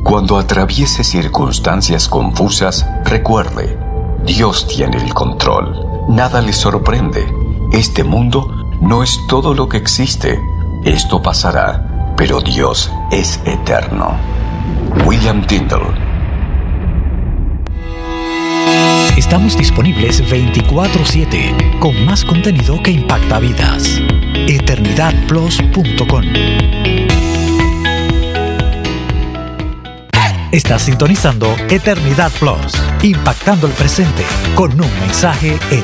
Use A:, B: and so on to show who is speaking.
A: Cuando atraviese circunstancias confusas, recuerde, Dios tiene el control. Nada le sorprende. Este mundo no es todo lo que existe. Esto pasará, pero Dios es eterno. William Tyndale.
B: Estamos disponibles 24/7 con más contenido que impacta vidas. eternidadplus.com. Estás sintonizando Eternidad Plus, impactando el presente con un mensaje